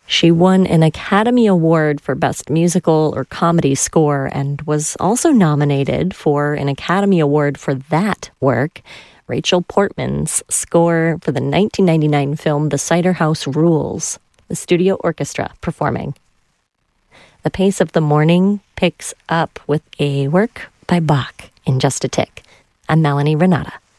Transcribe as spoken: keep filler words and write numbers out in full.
She won an Academy Award for Best Musical or Comedy Score and was also nominated for an Academy Award for that work, Rachel Portman's score for the nineteen ninety-nine film The Cider House Rules, the studio orchestra performing. The pace of the morning picks up with a work by Bach in just a tick. I'm Melanie Renata.